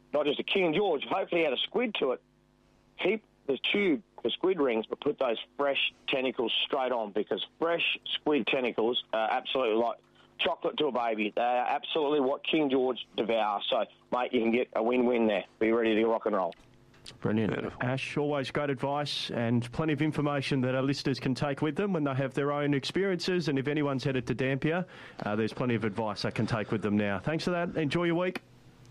not just a King George, hopefully add a squid to it. Keep the tube for squid rings, but put those fresh tentacles straight on, because fresh squid tentacles are absolutely like chocolate to a baby. They are absolutely what King George devours. So, mate, you can get a win-win there. Be ready to rock and roll. Brilliant. Beautiful. Ash, always great advice and plenty of information that our listeners can take with them when they have their own experiences. And if anyone's headed to Dampier, there's plenty of advice they can take with them now. Thanks for that. Enjoy your week.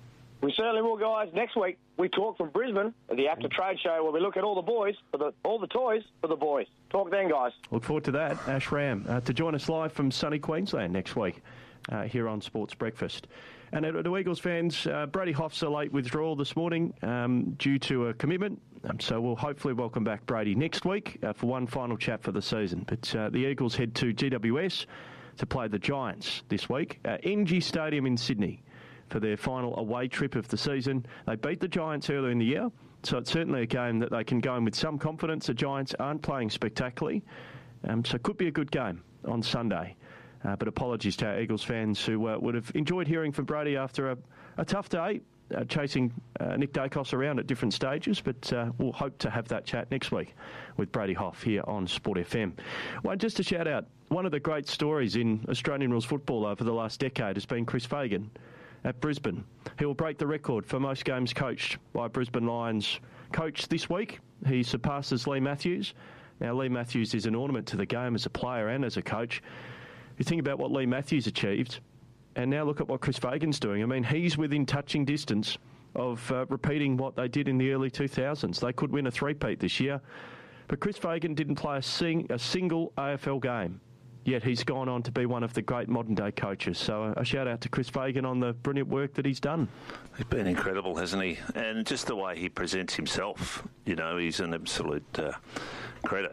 We certainly will, guys. Next week, we talk from Brisbane at the APTA Trade Show, where we look at all the toys for the boys. Talk then, guys. Look forward to that. Ash Ram to join us live from sunny Queensland next week here on Sports Breakfast. And to Eagles fans, Brady Hoff's a late withdrawal this morning due to a commitment. So we'll hopefully welcome back Brady next week for one final chat for the season. But the Eagles head to GWS to play the Giants this week at NG Stadium in Sydney for their final away trip of the season. They beat the Giants earlier in the year, so it's certainly a game that they can go in with some confidence. The Giants aren't playing spectacularly, so it could be a good game on Sunday. But apologies to our Eagles fans who would have enjoyed hearing from Brady after a tough day, chasing Nick Dacos around at different stages. But we'll hope to have that chat next week with Brady Hoff here on Sport FM. Well, just a shout out, one of the great stories in Australian rules football over the last decade has been Chris Fagan at Brisbane. He will break the record for most games coached by Brisbane Lions coach this week. He surpasses Lee Matthews. Now, Lee Matthews is an ornament to the game as a player and as a coach. You think about what Lee Matthews achieved, and now look at what Chris Fagan's doing. I mean, he's within touching distance of repeating what they did in the early 2000s. They could win a three-peat this year, but Chris Fagan didn't play a single AFL game. Yet he's gone on to be one of the great modern-day coaches. So a shout-out to Chris Fagan on the brilliant work that he's done. He's been incredible, hasn't he? And just the way he presents himself, he's an absolute credit.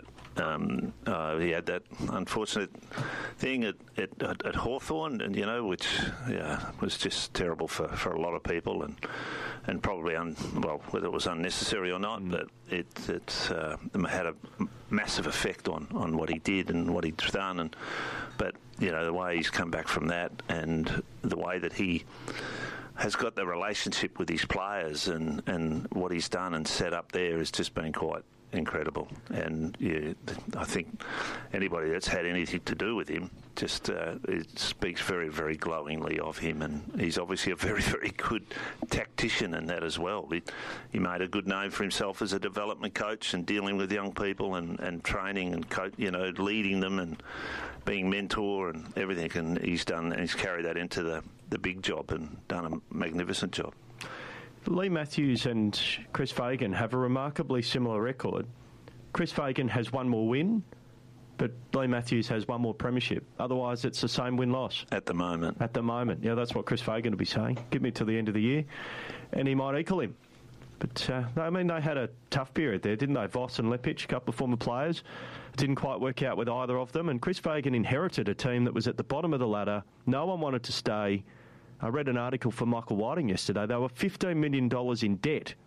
He had that unfortunate thing at Hawthorn, and which was just terrible for a lot of people, and probably whether it was unnecessary or not, but it had a massive effect on what he did and what he'd done, but the way he's come back from that, and the way that he has got the relationship with his players and what he's done and set up there has just been quite incredible. And I think anybody that's had anything to do with him just it speaks very, very glowingly of him, and he's obviously a very, very good tactician in that as well. He made a good name for himself as a development coach and dealing with young people and training and leading them and being mentor and everything, and he's carried that into the big job and done a magnificent job. Lee Matthews and Chris Fagan have a remarkably similar record. Chris Fagan has one more win, but Lee Matthews has one more premiership. Otherwise, it's the same win-loss. At the moment. Yeah, that's what Chris Fagan will be saying. Give me till the end of the year, and he might equal him. But, they had a tough period there, didn't they? Voss and Lepic, a couple of former players. It didn't quite work out with either of them, and Chris Fagan inherited a team that was at the bottom of the ladder. No one wanted to stay. I read an article from Michael Whiting yesterday. They were $15 million in debt.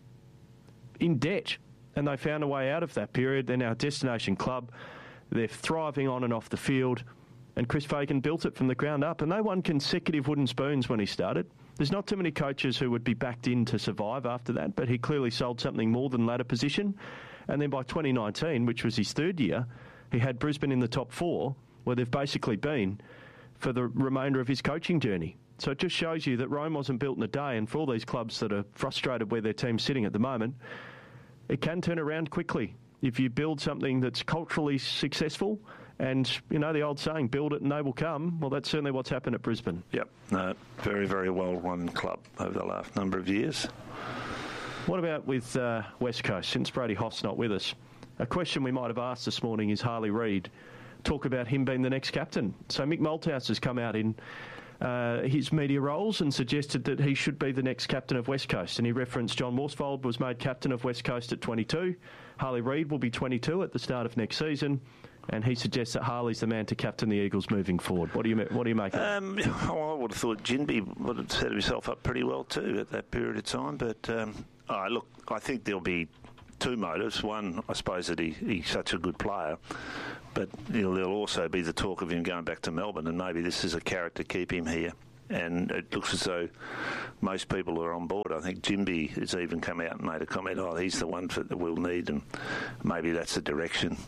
In debt. And they found a way out of that period. They're now a destination club. They're thriving on and off the field. And Chris Fagan built it from the ground up. And they won consecutive wooden spoons when he started. There's not too many coaches who would be backed in to survive after that, but he clearly sold something more than ladder position. And then by 2019, which was his third year, he had Brisbane in the top four, where they've basically been for the remainder of his coaching journey. So it just shows you that Rome wasn't built in a day, and for all these clubs that are frustrated where their team's sitting at the moment, it can turn around quickly if you build something that's culturally successful. And, the old saying, build it and they will come. Well, that's certainly what's happened at Brisbane. Yep. No, very, very well-run club over the last number of years. What about with West Coast, since Brady Hoff's not with us? A question we might have asked this morning is Harley Reid. Talk about him being the next captain. So Mick Malthouse has come out in his media roles and suggested that he should be the next captain of West Coast. And he referenced John Worsfold was made captain of West Coast at 22. Harley Reid will be 22 at the start of next season. And he suggests that Harley's the man to captain the Eagles moving forward. What do you make of it? I would have thought Ginby would have set himself up pretty well too at that period of time. But I think there'll be two motives. One, I suppose that he's such a good player, but there'll also be the talk of him going back to Melbourne, and maybe this is a carrot to keep him here. and it looks as though most people are on board. I think Jimby has even come out and made a comment, he's the one that we'll need, and maybe that's the direction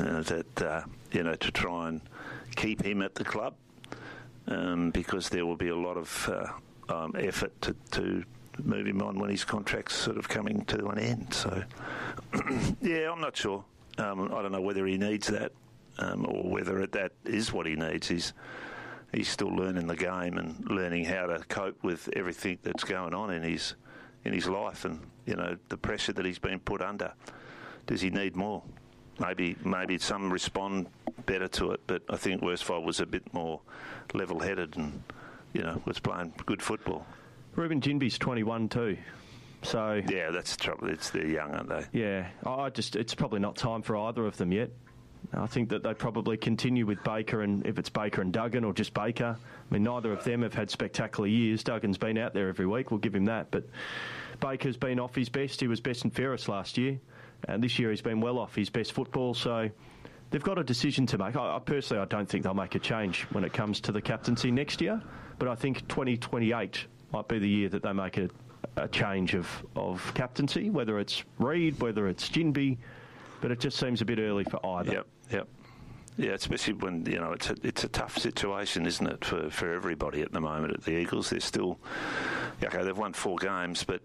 to try and keep him at the club, because there will be a lot of effort to move him on when his contract's sort of coming to an end. So, yeah, I'm not sure. I don't know whether he needs that or whether that is what he needs. He's still learning the game and learning how to cope with everything that's going on in his life, and the pressure that he's been put under. Does he need more? Maybe some respond better to it, but I think Worsfold was a bit more level-headed and was playing good football. Ruben Ginby's 21 too. So yeah, that's the trouble. They're young, aren't they? Yeah, it's probably not time for either of them yet. I think that they probably continue with Baker, and if it's Baker and Duggan or just Baker. I mean, neither of them have had spectacular years. Duggan's been out there every week, we'll give him that. But Baker's been off his best. He was best and fairest last year. And this year he's been well off his best football. So they've got a decision to make. I personally don't think they'll make a change when it comes to the captaincy next year. But I think 2028 might be the year that they make a change of captaincy, whether it's Reid, whether it's Ginby. But it just seems a bit early for either. Yep. Yeah, especially when, it's a tough situation, isn't it, for everybody at the moment at the Eagles. They're still, okay, they've won 4 games, but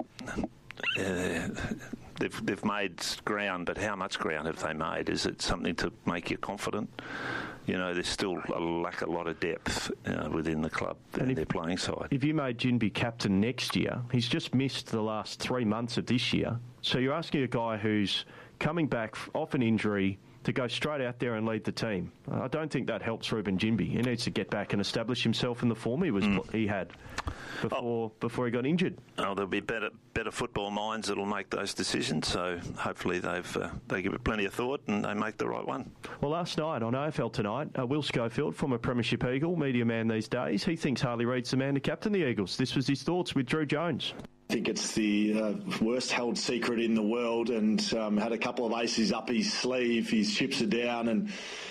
they've made ground, but how much ground have they made? Is it something to make you confident? There's still a lot of depth within the club and their playing side. If you made Ginby captain next year, he's just missed the last 3 months of this year. So you're asking a guy who's coming back off an injury to go straight out there and lead the team. I don't think that helps Ruben Ginby. He needs to get back and establish himself in the form he had before he got injured. Oh, there'll be better football minds that'll make those decisions. So hopefully they give it plenty of thought and they make the right one. Well, last night on AFL Tonight, Will Schofield, former Premiership Eagle, media man these days, he thinks Harley Reid's the man to captain the Eagles. This was his thoughts with Drew Jones. I think it's the worst held secret in the world, and had a couple of aces up his sleeve. His chips are down, and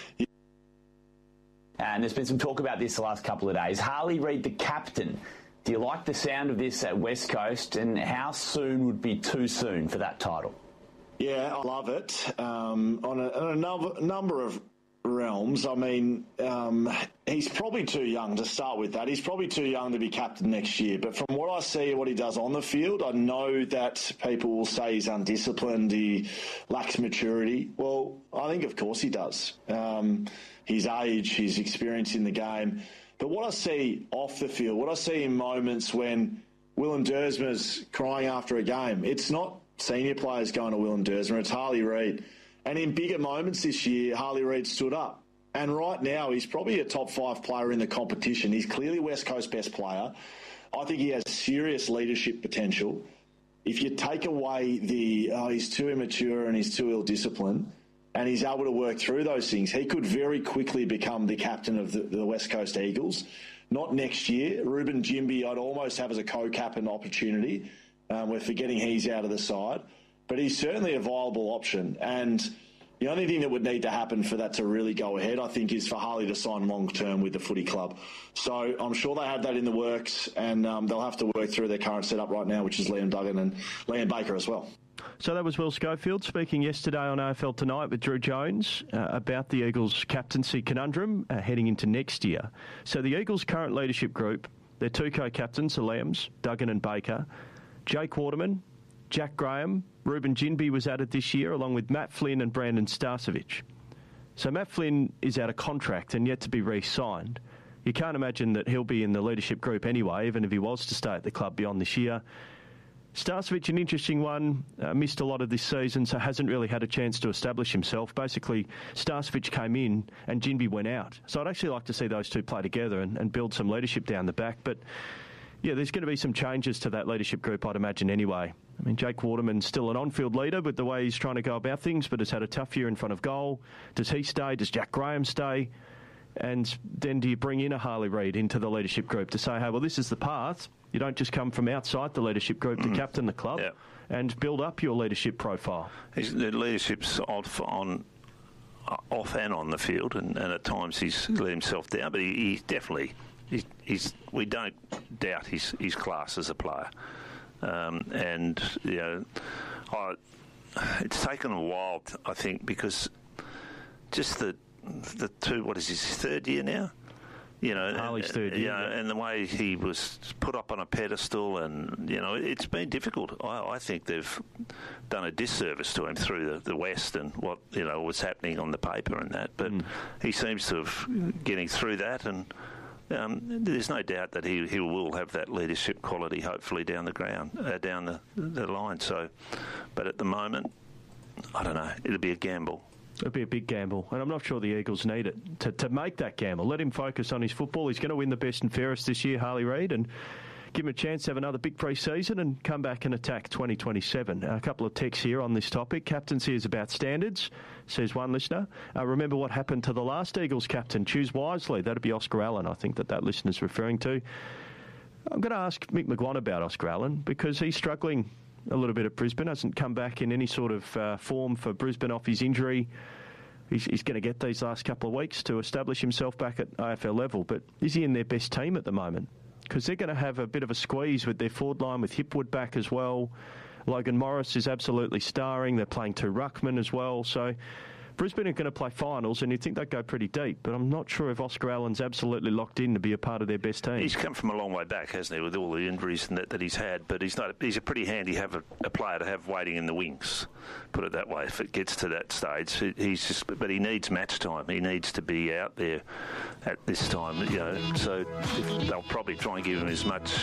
there's been some talk about this the last couple of days. Harley Reid, the captain. Do you like the sound of this at West Coast, and how soon would be too soon for that title? Yeah, I love it. On a number of realms. I mean, he's probably too young to start with that. He's probably too young to be captain next year. But from what I see, what he does on the field, I know that people will say he's undisciplined, he lacks maturity. Well, I think, of course, he does. His age, his experience in the game. But what I see off the field, what I see in moments when Willem Dersma's crying after a game, it's not senior players going to Willem Dersma, it's Harley Reid. And in bigger moments this year, Harley Reid stood up. And right now, he's probably a top 5 player in the competition. He's clearly West Coast best player. I think he has serious leadership potential. If you take away he's too immature and he's too ill-disciplined, and he's able to work through those things, he could very quickly become the captain of the West Coast Eagles. Not next year. Ruben Ginby, I'd almost have as a co-captain opportunity. We're forgetting he's out of the side. But he's certainly a viable option. And the only thing that would need to happen for that to really go ahead, I think, is for Harley to sign long-term with the footy club. So I'm sure they have that in the works, and they'll have to work through their current setup right now, which is Liam Duggan and Liam Baker as well. So that was Will Schofield speaking yesterday on AFL Tonight with Drew Jones about the Eagles' captaincy conundrum heading into next year. So the Eagles' current leadership group, their 2 co-captains, the Liams, Duggan and Baker, Jake Waterman, Jack Graham, Ruben Ginby was added this year, along with Matt Flynn and Brandon Starcevic. So Matt Flynn is out of contract and yet to be re-signed. You can't imagine that he'll be in the leadership group anyway, even if he was to stay at the club beyond this year. Starcevic, an interesting one, missed a lot of this season, so hasn't really had a chance to establish himself. Basically, Starcevic came in and Ginby went out. So I'd actually like to see those two play together and build some leadership down the back. But yeah, there's going to be some changes to that leadership group, I'd imagine, anyway. I mean, Jake Waterman's still an on-field leader with the way he's trying to go about things, but has had a tough year in front of goal. Does he stay? Does Jack Graham stay? And then do you bring in a Harley Reid into the leadership group to say, hey, well, this is the path. You don't just come from outside the leadership group to captain the club and build up your leadership profile. The leadership's off and on the field, and at times he's let himself down, but he definitely we don't doubt his class as a player, and it's taken a while, I think, because just the two. What is his third year now? Harley's third year. And the way he was put up on a pedestal, and it's been difficult. I think they've done a disservice to him through the West and what was happening on the paper and that. But he seems to have getting through that, and there's no doubt that he will have that leadership quality, hopefully down the line. So, but at the moment, I don't know. It'll be a gamble. It'll be a big gamble, and I'm not sure the Eagles need it to make that gamble. Let him focus on his football. He's going to win the best and fairest this year, Harley Reid, and give him a chance to have another big pre-season and come back and attack 2027. A couple of texts here on this topic. Captaincy is about standards, says one listener. Remember what happened to the last Eagles captain. Choose wisely. That'd be Oscar Allen, I think that listener's referring to. I'm going to ask Mick McGuan about Oscar Allen because he's struggling a little bit at Brisbane, hasn't come back in any sort of form for Brisbane off his injury. He's going to get these last couple of weeks to establish himself back at AFL level, but is he in their best team at the moment? Because they're going to have a bit of a squeeze with their forward line, with Hipwood back as well. Logan Morris is absolutely starring. They're playing two ruckmen as well, so Brisbane are going to play finals, and you'd think they'd go pretty deep, but I'm not sure if Oscar Allen's absolutely locked in to be a part of their best team. He's come from a long way back, hasn't he, with all the injuries and that he's had, but he's a pretty handy a player to have waiting in the wings, put it that way, if it gets to that stage. But he needs match time. He needs to be out there at this time, so they'll probably try and give him as much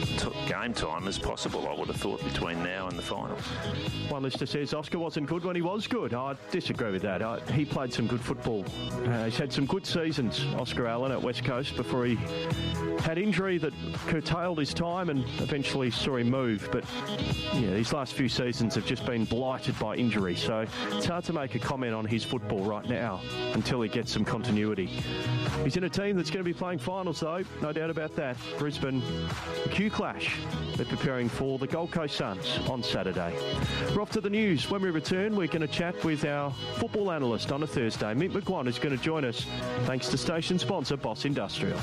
game time as possible, I would have thought, between now and the final. One listener says Oscar wasn't good when he was good. I disagree with that. He played some good football. He's had some good seasons, Oscar Allen, at West Coast before he had injury that curtailed his time and eventually saw him move. But these last few seasons have just been blighted by injury. So it's hard to make a comment on his football right now until he gets some continuity. He's in a team that's going to be playing finals, though, no doubt about that. Brisbane, Q Clash. They're preparing for the Gold Coast Suns on Saturday. We're off to the news. When we return, we're going to chat with our football analyst on a Thursday. Mick McGuan is going to join us, thanks to station sponsor Boss Industrial.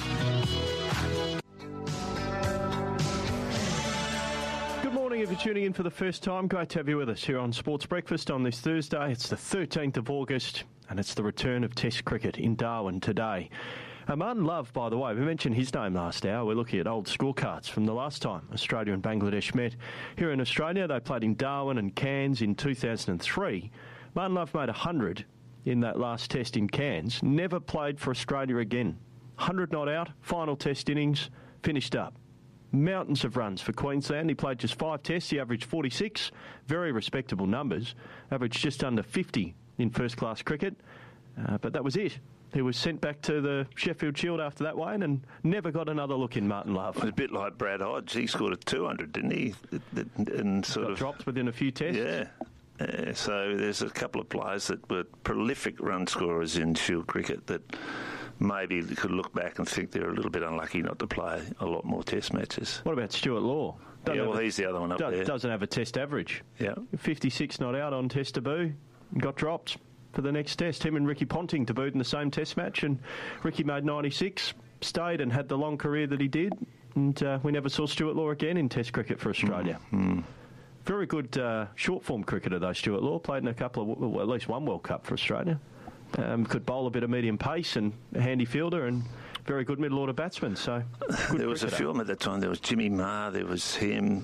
Good morning. If you're tuning in for the first time, great to have you with us here on Sports Breakfast on this Thursday. It's the 13th of August, and it's the return of Test cricket in Darwin today. Martin Love, by the way, we mentioned his name last hour. We're looking at old scorecards from the last time Australia and Bangladesh met. Here in Australia, they played in Darwin and Cairns in 2003. Martin Love made 100 in that last test in Cairns. Never played for Australia again. 100 not out, final test innings, finished up. Mountains of runs for Queensland. He played just 5 tests. He averaged 46. Very respectable numbers. Averaged just under 50 in first-class cricket. But that was it. He was sent back to the Sheffield Shield after that, Wayne, and never got another look in, Martin Love. It was a bit like Brad Hodge. He scored a 200, didn't he? And got dropped within a few tests. Yeah. So there's a couple of players that were prolific run scorers in Shield cricket that maybe could look back and think they're a little bit unlucky not to play a lot more test matches. What about Stuart Law? He's the other one up there. Doesn't have a test average. Yeah. 56 not out on test debut. Got dropped for the next test. Him and Ricky Ponting debuted in the same test match, and Ricky made 96, stayed and had the long career that he did, and we never saw Stuart Law again in test cricket for Australia. Very good short-form cricketer, though, Stuart Law. Played in a couple of, at least one World Cup for Australia. Could bowl a bit of medium pace and a handy fielder and very good middle-order batsman. So there was a few of them at that time. There was Jimmy Marr, there was him,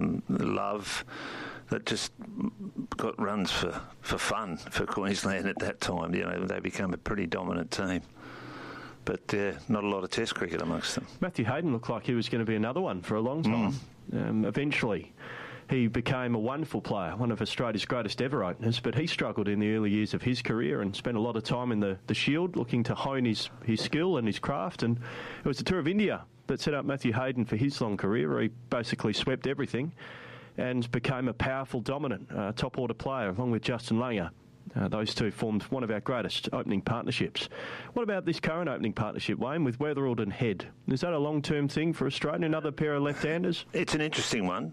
Love, that just got runs for fun for Queensland at that time. They became a pretty dominant team. But not a lot of test cricket amongst them. Matthew Hayden looked like he was going to be another one for a long time. Eventually, he became a wonderful player, one of Australia's greatest ever openers, but he struggled in the early years of his career and spent a lot of time in the Shield looking to hone his skill and his craft. And it was the Tour of India that set up Matthew Hayden for his long career, where he basically swept everything and became a powerful, dominant top-order player, along with Justin Langer Those two formed one of our greatest opening partnerships. What about this current opening partnership, Wayne, with Weatherald and Head? Is that a long-term thing for Australia? Another pair of left-handers? It's an interesting one.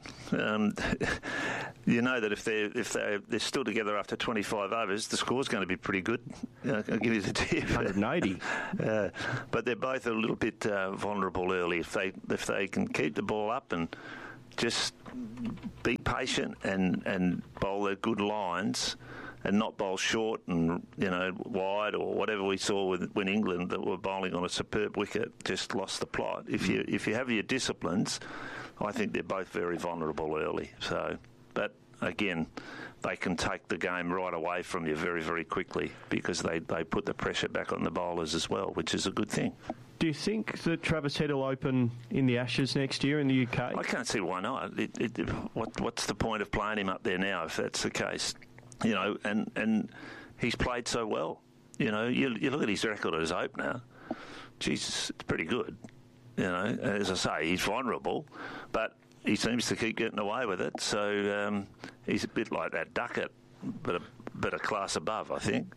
You know that if they're still together after 25 overs, the score's going to be pretty good. I'll give you the tip. 180. But they're both a little bit vulnerable early. If they can keep the ball up and just be patient and bowl their good lines and not bowl short and, wide or whatever we saw when England that were bowling on a superb wicket just lost the plot. If you have your disciplines, I think they're both very vulnerable early. So, but again, they can take the game right away from you very, very quickly because they put the pressure back on the bowlers as well, which is a good thing. Do you think that Travis Head will open in the Ashes next year in the UK? I can't see why not. What's the point of playing him up there now if that's the case? And he's played so well. You look at his record as opener. Jesus, it's pretty good. As I say, he's vulnerable, but he seems to keep getting away with it. So he's a bit like that Duckett, but a class above, I think.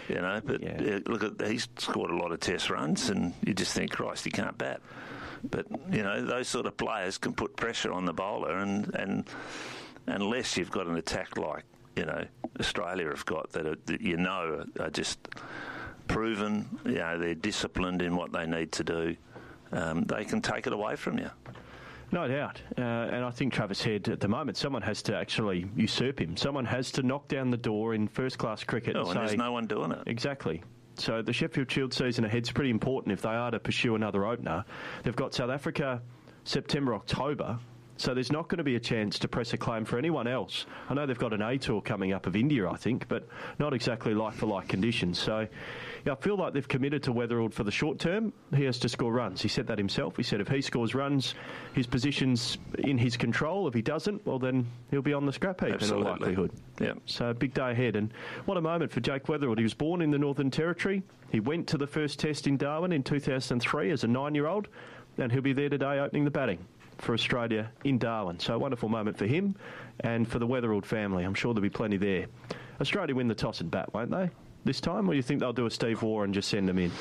But he's scored a lot of Test runs, and you just think, Christ, he can't bat. But those sort of players can put pressure on the bowler, and unless you've got an attack like Australia have got that are just proven, they're disciplined in what they need to do, they can take it away from you. No doubt. And I think Travis Head, at the moment, someone has to actually usurp him. Someone has to knock down the door in first-class cricket and say... there's no one doing it. Exactly. So the Sheffield Shield season ahead is pretty important if they are to pursue another opener. They've got South Africa September, October... So there's not going to be a chance to press a claim for anyone else. I know they've got an A tour coming up of India, I think, but not exactly like-for-like conditions. So I feel like they've committed to Weatherald for the short term. He has to score runs. He said that himself. He said if he scores runs, his position's in his control. If he doesn't, well, then he'll be on the scrap heap in all likelihood. Yep. So a big day ahead. And what a moment for Jake Weatherald. He was born in the Northern Territory. He went to the first test in Darwin in 2003 as a 9-year-old, and he'll be there today opening the batting for Australia in Darwin. So a wonderful moment for him and for the Weatherald family. I'm sure there'll be plenty there. Australia win the toss and bat, won't they, this time? Or do you think they'll do a Steve Waugh and just send them in?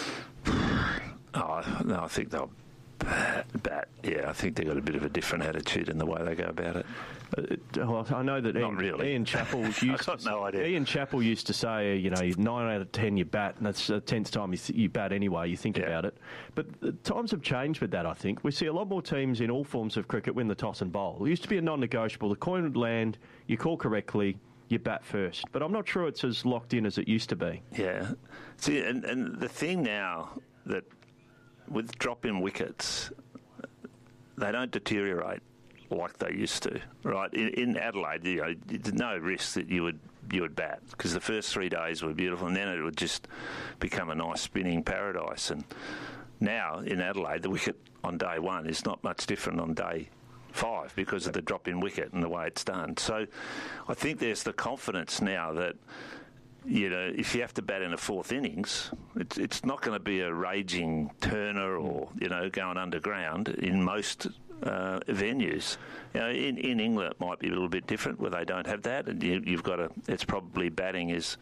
No, I think they'll bat. Yeah, I think they've got a bit of a different attitude in the way they go about it. Well, I know that Ian Chappell Ian Chappell used to say, 9 out of 10 you bat, and that's the 10th time you bat anyway, you think about it. But times have changed with that, I think. We see a lot more teams in all forms of cricket win the toss and bowl. It used to be a non-negotiable. The coin would land, you call correctly, you bat first. But I'm not sure it's as locked in as it used to be. Yeah. See, and the thing now that with drop-in wickets, they don't deteriorate like they used to, right? In Adelaide, there's no risk that you would bat because the first 3 days were beautiful, and then it would just become a nice spinning paradise. And now in Adelaide, the wicket on day one is not much different on day 5 because of the drop-in wicket and the way it's done. So I think there's the confidence now that if you have to bat in a fourth innings, it's not going to be a raging Turner or going underground in most venues. In England it might be a little bit different where they don't have that, and you've got to. It's probably batting is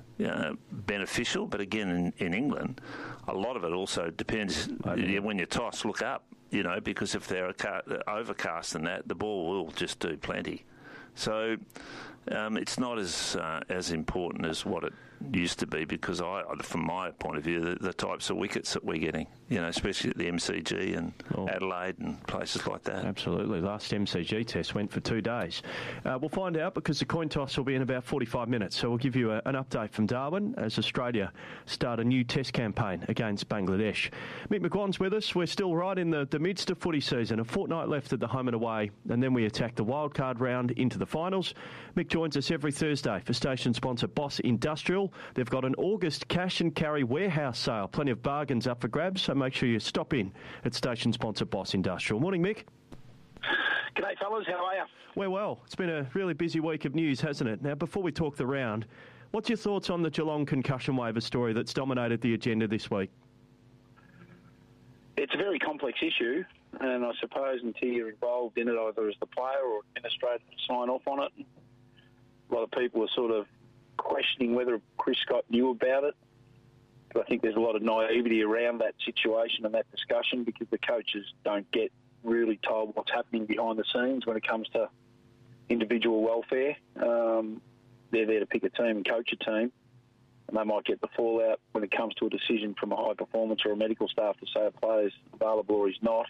beneficial, but again in England, a lot of it also depends. When you toss, look up, because if they're overcast than that, the ball will just do plenty. So it's not as important as what it used to be because from my point of view, the types of wickets that we're getting, especially at the MCG and Adelaide and places like that. Absolutely. Last MCG test went for 2 days. We'll find out because the coin toss will be in about 45 minutes. So we'll give you an update from Darwin as Australia start a new test campaign against Bangladesh. Mick McGuan's with us. We're still right in the midst of footy season. A fortnight left at the home and away, and then we attack the wildcard round into the finals. Mick joins us every Thursday for station sponsor Boss Industrial. They've got an August cash and carry warehouse sale. Plenty of bargains up for grabs, so make sure you stop in at station sponsor Boss Industrial. Morning, Mick. G'day, fellas. How are you? We're well. It's been a really busy week of news, hasn't it? Now, before we talk the round, what's your thoughts on the Geelong concussion waiver story that's dominated the agenda this week? It's a very complex issue, and I suppose until you're involved in it, either as the player or administrator, to sign off on it, a lot of people are sort of questioning whether Chris Scott knew about it. But I think there's a lot of naivety around that situation and that discussion because the coaches don't get really told what's happening behind the scenes when it comes to individual welfare. They're there to pick a team and coach a team, and they might get the fallout when it comes to a decision from a high performance or a medical staff to say a player's available or he's not.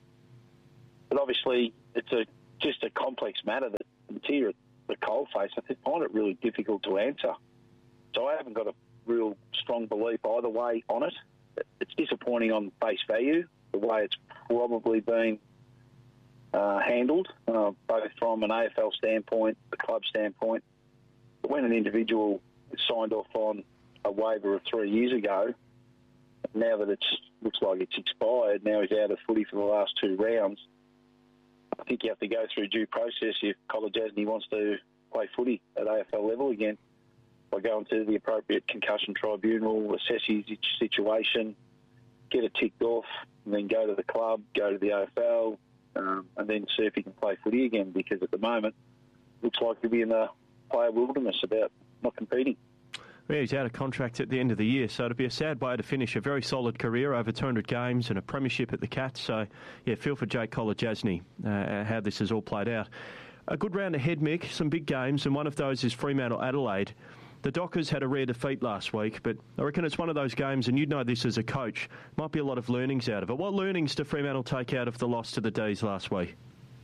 But obviously, it's just a complex matter that until at the coalface, I find it really difficult to answer. So I haven't got a real strong belief either way on it. It's disappointing on face value, the way it's probably been handled, both from an AFL standpoint, the club standpoint. But when an individual is signed off on a waiver of 3 years ago, now that it looks like it's expired, now he's out of footy for the last 2 rounds, I think you have to go through due process if Kolodjasny wants to play footy at AFL level again, by going to the appropriate concussion tribunal, assess his situation, get it ticked off, and then go to the club, go to the AFL, and then see if he can play footy again, because at the moment, looks like he'll be in the player wilderness about not competing. Yeah, he's out of contract at the end of the year, so it'll be a sad way to finish a very solid career, over 200 games and a premiership at the Cats. So, yeah, feel for Jake Kolodjasny, how this has all played out. A good round ahead, Mick, some big games, and one of those is Fremantle-Adelaide. The Dockers had a rare defeat last week, but I reckon it's one of those games, and you'd know this as a coach, might be a lot of learnings out of it. What learnings did Fremantle take out of the loss to the D's last week?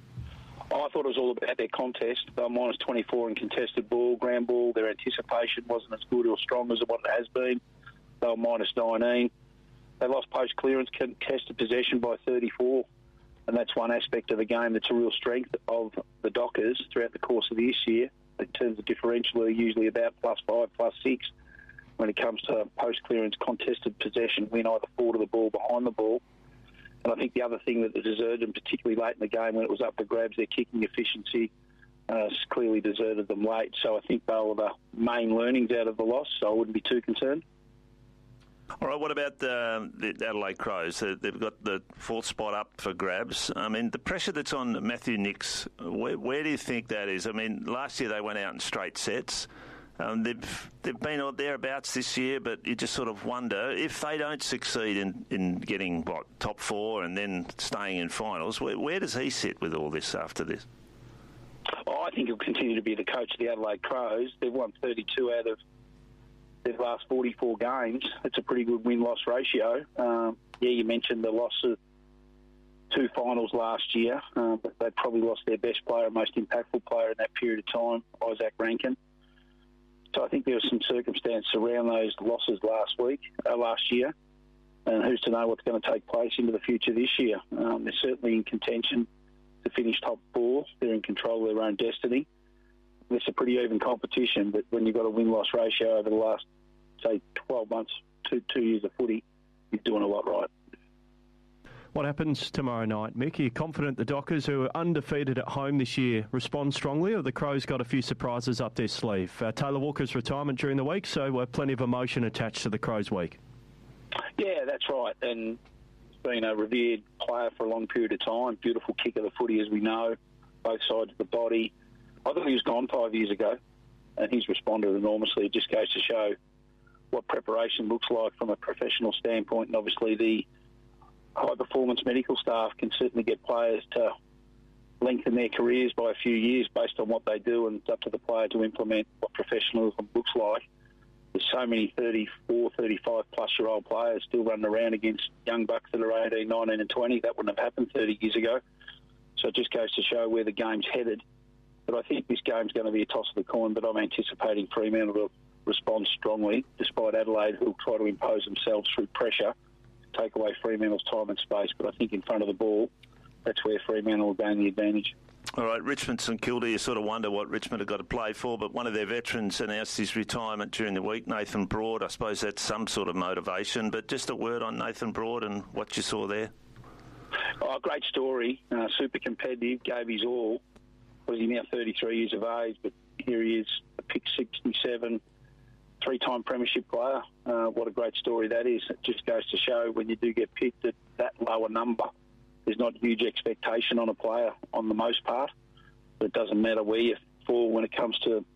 I thought it was all about their contest. They were minus 24 in contested ball, ground ball. Their anticipation wasn't as good or strong as what it has been. They were minus 19. They lost post-clearance, contested possession by 34. And that's one aspect of the game that's a real strength of the Dockers throughout the course of this year. In terms of differential, they're usually about +5, +6 when it comes to post-clearance, contested possession, win either forward of the ball, behind the ball. And I think the other thing that deserted them, particularly late in the game when it was up for grabs, their kicking efficiency clearly deserted them late. So I think they were the main learnings out of the loss, so I wouldn't be too concerned. All right, what about the Adelaide Crows? They've got the 4th spot up for grabs. I mean, the pressure that's on Matthew Nicks, where do you think that is? I mean, last year they went out in straight sets. They've been thereabouts this year, but you just sort of wonder if they don't succeed in getting, top 4 and then staying in finals, where does he sit with all this after this? Oh, I think he'll continue to be the coach of the Adelaide Crows. They've won 32 out of their last 44 games. It's a pretty good win-loss ratio. You mentioned the loss of 2 finals last year, but they probably lost their best player, most impactful player in that period of time, Isaac Rankin. So I think there was some circumstance around those losses last year, and who's to know what's going to take place into the future this year. They're certainly in contention to finish top 4. They're in control of their own destiny. It's a pretty even competition, but when you've got a win-loss ratio over the last, say, 12 months, 2 years of footy, you're doing a lot right. What happens tomorrow night, Mick? Are you confident the Dockers, who are undefeated at home this year, respond strongly, or the Crows got a few surprises up their sleeve? Taylor Walker's retirement during the week, so plenty of emotion attached to the Crows week. Yeah, that's right, and he's been a revered player for a long period of time. Beautiful kick of the footy, as we know, both sides of the body. I thought he was gone 5 years ago, and he's responded enormously. It just goes to show what preparation looks like from a professional standpoint, and obviously the high-performance medical staff can certainly get players to lengthen their careers by a few years based on what they do, and it's up to the player to implement what professionalism looks like. There's so many 34, 35-plus-year-old players still running around against young bucks that are 18, 19 and 20. That wouldn't have happened 30 years ago. So it just goes to show where the game's headed. But I think this game's going to be a toss of the coin, but I'm anticipating Fremantle will respond strongly, despite Adelaide, who'll try to impose themselves through pressure, take away Fremantle's time and space. But I think in front of the ball, that's where Fremantle will gain the advantage. All right, Richmond St Kilda, you sort of wonder what Richmond have got to play for, but one of their veterans announced his retirement during the week, Nathan Broad. I suppose that's some sort of motivation, but just a word on Nathan Broad and what you saw there. Oh, great story. Super competitive, gave his all. He's now 33 years of age, but here he is, a pick 67, 3-time premiership player. What a great story that is. It just goes to show when you do get picked at that lower number, there's not huge expectation on a player on the most part. But it doesn't matter where you fall when it comes to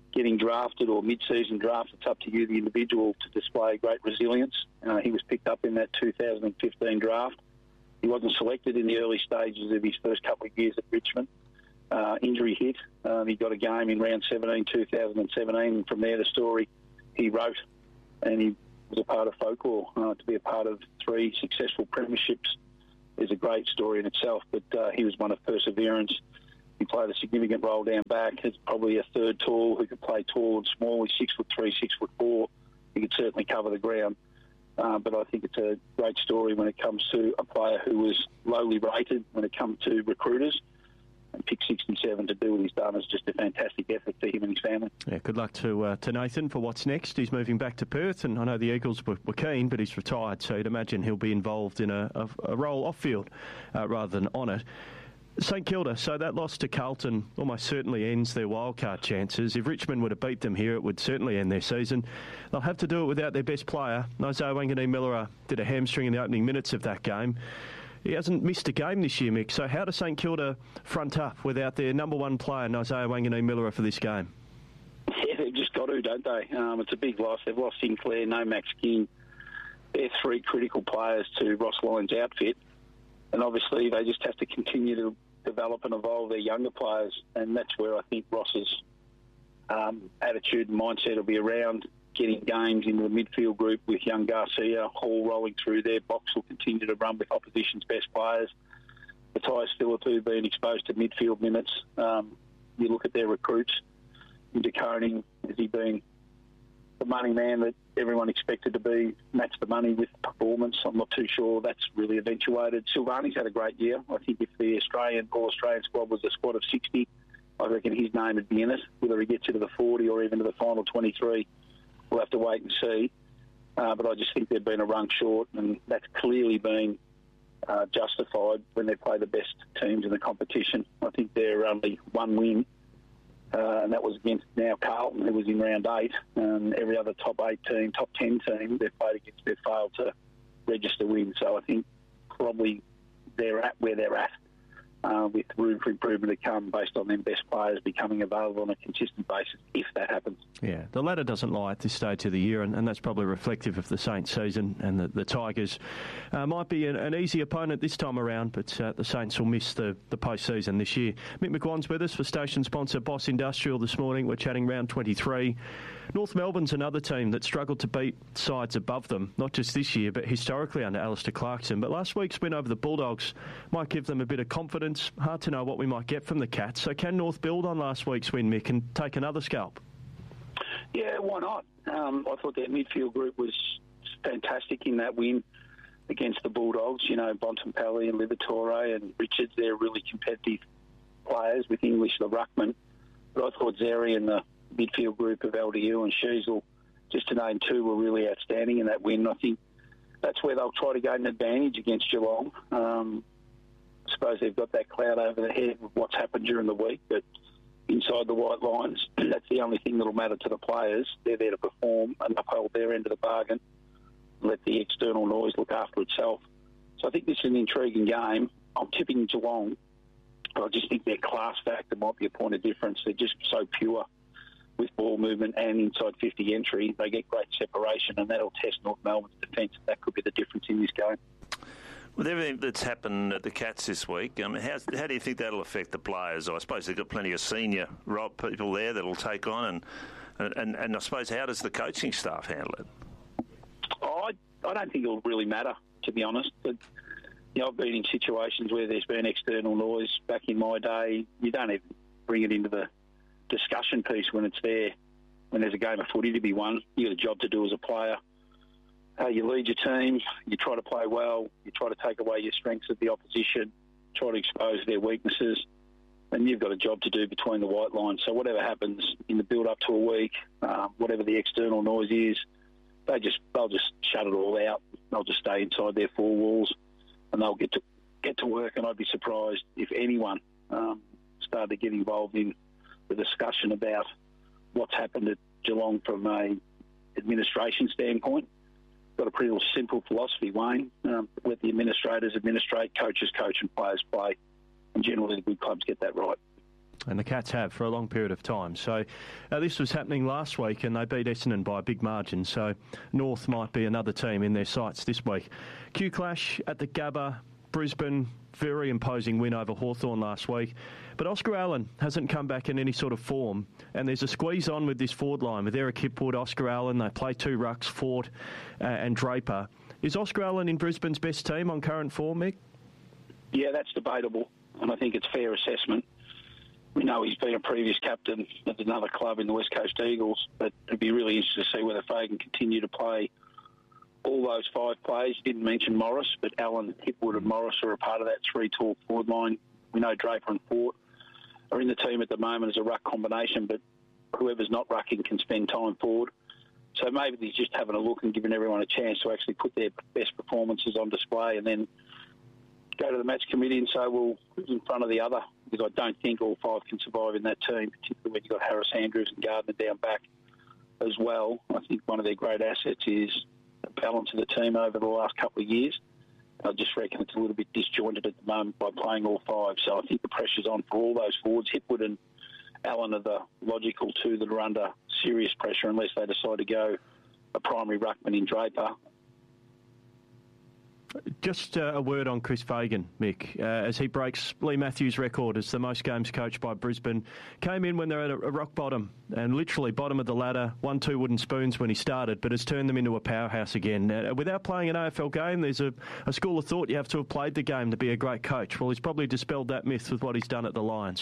getting drafted or mid-season draft, it's up to you, the individual, to display great resilience. He was picked up in that 2015 draft. He wasn't selected in the early stages of his first couple of years at Richmond. Injury hit. He got a game in round 17, 2017, and from there the story he wrote, and he was a part of folklore. To be a part of 3 successful premierships is a great story in itself, but he was one of perseverance. He played a significant role down back. He's probably a third tall who could play tall and small. He's 6'3", 6'4". He could certainly cover the ground. But I think it's a great story when it comes to a player who was lowly rated when it comes to recruiters. And pick 67 to do what he's done is just a fantastic effort for him and his family. Yeah, good luck to Nathan for what's next. He's moving back to Perth, and I know the Eagles were keen, but he's retired, so you'd imagine he'll be involved in a role off-field rather than on it. St Kilda, so that loss to Carlton almost certainly ends their wildcard chances. If Richmond were to beat them here, it would certainly end their season. They'll have to do it without their best player. Isaiah Wanganeen-Miller did a hamstring in the opening minutes of that game. He hasn't missed a game this year, Mick. So how does St Kilda front up without their number one player, Isaiah Wanganeen-Miller, for this game? Yeah, they've just got to, don't they? It's a big loss. They've lost Sinclair, no Max King. They're 3 critical players to Ross Lyon's outfit. And obviously they just have to continue to develop and evolve their younger players. And that's where I think Ross's attitude and mindset will be around getting games into the midfield group with young Garcia, Hall rolling through there. Box will continue to run with opposition's best players. Matthias Philippou being exposed to midfield minutes. You look at their recruits. Into Koning, has he been the money man that everyone expected to be, match the money with performance? I'm not too sure that's really eventuated. Silvani's had a great year. I think if the All-Australian squad was a squad of 60, I reckon his name would be in it. Whether he gets into the 40 or even to the final 23, we'll have to wait and see. But I just think they've been a rung short, and that's clearly been justified when they play the best teams in the competition. I think they're only 1 win, and that was against now Carlton, who was in round 8. Every other top 8 team, top 10 team they've played against, they've failed to register wins. So I think probably they're at where they're at, with room for improvement to come based on them best players becoming available on a consistent basis, if that happens. Yeah, the ladder doesn't lie at this stage of the year, and that's probably reflective of the Saints season. And the Tigers might be an easy opponent this time around, but the Saints will miss the post-season this year. Mick McGuan's with us for station sponsor Boss Industrial this morning. We're chatting round 23. North Melbourne's another team that struggled to beat sides above them, not just this year, but historically under Alistair Clarkson. But last week's win over the Bulldogs might give them a bit of confidence. Hard to know what we might get from the Cats. So can North build on last week's win, Mick, and take another scalp? Yeah, why not? I thought their midfield group was fantastic in that win against the Bulldogs. You know, Bontempelli and Liberatore and Richards, they're really competitive players with English, the ruckman. But I thought Zeri and the midfield group of LDU and Sheasel, just to name 2, were really outstanding in that win. I think that's where they'll try to gain an advantage against Geelong. I suppose they've got that cloud over their head of what's happened during the week, but inside the white lines, that's the only thing that'll matter to the players. They're there to perform and uphold their end of the bargain, let the external noise look after itself. So I think this is an intriguing game. I'm tipping Geelong, but I just think their class factor might be a point of difference. They're just so pure with ball movement and inside 50 entry. They get great separation, and that'll test North Melbourne's defence. That could be the difference in this game. With everything that's happened at the Cats this week, how do you think that'll affect the players? I suppose they've got plenty of senior people there that'll take on, and I suppose how does the coaching staff handle it? I don't think it'll really matter, to be honest. But, you know, I've been in situations where there's been external noise. Back in my day, you don't even bring it into the discussion piece when it's there. When there's a game of footy to be won, you've got a job to do as a player. You lead your team, you try to play well, you try to take away your strengths of the opposition, try to expose their weaknesses, and you've got a job to do between the white lines. So whatever happens in the build-up to a week, whatever the external noise is, they'll just shut it all out. They'll just stay inside their 4 walls, and they'll get to work. And I'd be surprised if anyone started to get involved in the discussion about what's happened at Geelong from a administration standpoint. Got a pretty simple philosophy, Wayne. Let the administrators administrate, coaches coach, and players play. And generally the good clubs get that right. And the Cats have for a long period of time. So this was happening last week and they beat Essendon by a big margin. So North might be another team in their sights this week. Q Clash at the Gabba, Brisbane, very imposing win over Hawthorn last week. But Oscar Allen hasn't come back in any sort of form. And there's a squeeze on with this forward line with Eric Hipwood, Oscar Allen. They play two rucks, Fort and Draper. Is Oscar Allen in Brisbane's best team on current form, Mick? Yeah, that's debatable. And I think it's fair assessment. We know he's been a previous captain at another club in the West Coast Eagles, but it'd be really interesting to see whether Fagan can continue to play all those five players. You didn't mention Morris, but Allen, Hipwood and Morris are a part of that three-tall forward line. We know Draper and Fort are in the team at the moment as a ruck combination, but whoever's not rucking can spend time forward. So maybe he's just having a look and giving everyone a chance to actually put their best performances on display and then go to the match committee and say, well, who's in front of the other? Because I don't think all five can survive in that team, particularly when you've got Harris Andrews and Gardner down back as well. I think one of their great assets is the balance of the team over the last couple of years. I just reckon it's a little bit disjointed at the moment by playing all five. So I think the pressure's on for all those forwards. Hipwood and Allen are the logical two that are under serious pressure unless they decide to go a primary ruckman in Draper. Just a word on Chris Fagan, Mick, as he breaks Lee Matthews' record as the most games coached by Brisbane. Came in when they're at a rock bottom and literally bottom of the ladder, won 2 wooden spoons when he started, but has turned them into a powerhouse again. Without playing an AFL game, there's a school of thought you have to have played the game to be a great coach. Well, he's probably dispelled that myth with what he's done at the Lions.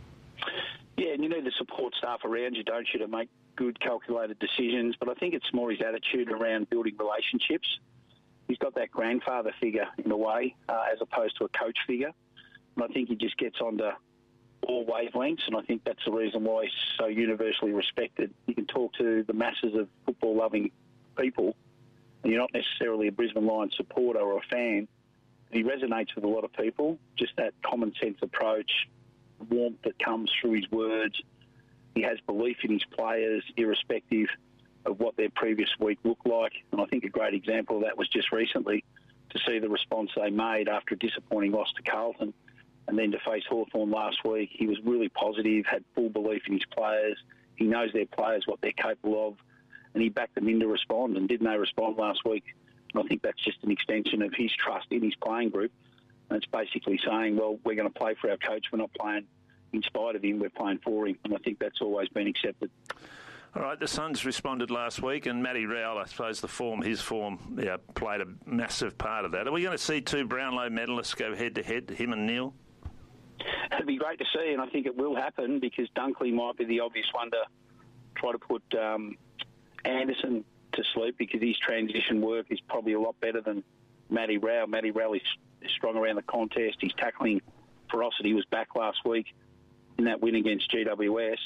Yeah, and you need the support staff around you, don't you, to make good, calculated decisions. But I think it's more his attitude around building relationships. He's got that grandfather figure in a way, as opposed to a coach figure. And I think he just gets onto all wavelengths, and I think that's the reason why he's so universally respected. You can talk to the masses of football-loving people, and you're not necessarily a Brisbane Lions supporter or a fan. He resonates with a lot of people, just that common-sense approach, warmth that comes through his words. He has belief in his players, irrespective of what their previous week looked like. And I think a great example of that was just recently to see the response they made after a disappointing loss to Carlton and then to face Hawthorn last week. He was really positive, had full belief in his players. He knows their players, what they're capable of, and he backed them in to respond. And didn't they respond last week? And I think that's just an extension of his trust in his playing group. And it's basically saying, well, we're going to play for our coach. We're not playing in spite of him. We're playing for him. And I think that's always been accepted. All right, the Suns responded last week, and Matty Rowell, I suppose his form played a massive part of that. Are we going to see two Brownlow medalists go head-to-head, him and Neil? It'd be great to see, and I think it will happen because Dunkley might be the obvious one to try to put Anderson to sleep because his transition work is probably a lot better than Matty Rowell. Matty Rowell is strong around the contest. His tackling ferocity was back last week in that win against GWS.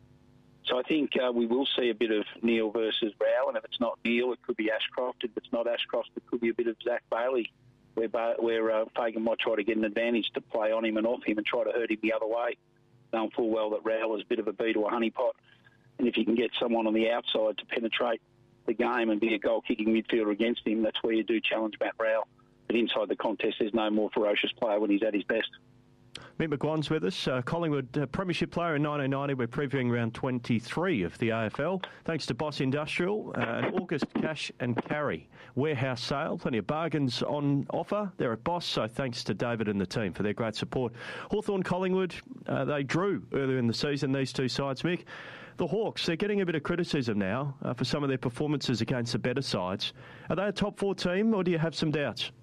So I think we will see a bit of Neil versus Rowell, and if it's not Neil, it could be Ashcroft. If it's not Ashcroft, it could be a bit of Zach Bailey, where Fagan might try to get an advantage to play on him and off him and try to hurt him the other way, knowing full well that Rowell is a bit of a bee to a honeypot. And if you can get someone on the outside to penetrate the game and be a goal-kicking midfielder against him, that's where you do challenge Matt Rowell. But inside the contest, there's no more ferocious player when he's at his best. Mick McGuan's with us, Collingwood Premiership player in 1990. We're previewing round 23 of the AFL. Thanks to Boss Industrial, an August cash and carry warehouse sale. Plenty of bargains on offer there at Boss, so thanks to David and the team for their great support. Hawthorn Collingwood, they drew earlier in the season, these two sides, Mick. The Hawks, they're getting a bit of criticism now for some of their performances against the better sides. Are they a top 4 team, or do you have some doubts?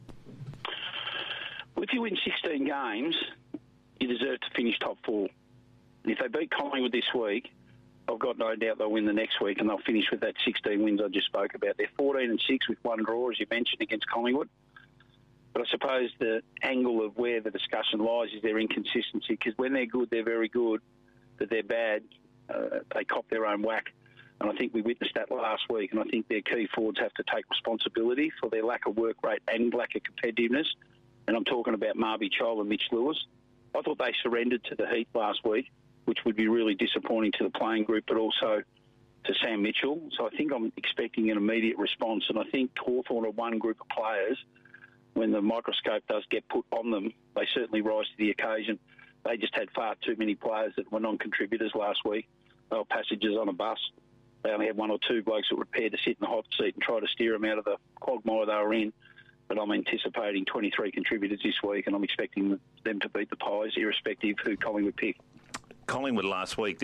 Well, if you win 16 games, you deserve to finish top 4. And if they beat Collingwood this week, I've got no doubt they'll win the next week and they'll finish with that 16 wins I just spoke about. They're 14-6 with one draw, as you mentioned, against Collingwood. But I suppose the angle of where the discussion lies is their inconsistency, because when they're good, they're very good, but they're bad, they cop their own whack. And I think we witnessed that last week, and I think their key forwards have to take responsibility for their lack of work rate and lack of competitiveness. And I'm talking about Marby Chol and Mitch Lewis. I thought they surrendered to the Heat last week, which would be really disappointing to the playing group, but also to Sam Mitchell. So I think I'm expecting an immediate response. And I think Hawthorn are one group of players, when the microscope does get put on them, they certainly rise to the occasion. they just had far too many players that were non-contributors last week. They were passengers on a bus. They only had one or two blokes that were prepared to sit in the hot seat and try to steer them out of the quagmire they were in. But I'm anticipating 23 contributors this week, and I'm expecting them to beat the Pies, irrespective of who Collingwood pick. Collingwood last week,